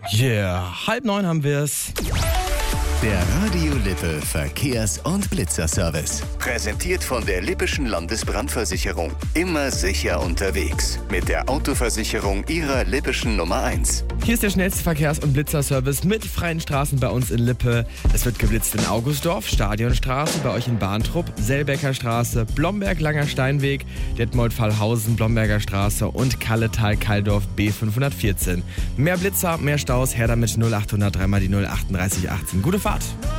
Yeah, 8:30 haben wir's. Der Radio Lippe Verkehrs- und Blitzerservice. Präsentiert von der Lippischen Landesbrandversicherung. Immer sicher unterwegs. Mit der Autoversicherung Ihrer Lippischen Nummer 1. Hier ist der schnellste Verkehrs- und Blitzerservice mit freien Straßen bei uns in Lippe. Es wird geblitzt in Augustdorf, Stadionstraße, bei euch in Bahntrupp, Selbecker Straße, Blomberg, Langer Steinweg, Detmold-Fallhausen, Blomberger Straße und Kalletal-Kalldorf B514. Mehr Blitzer, mehr Staus, her damit 0800 3 mal die 03818. Gute Fahrt!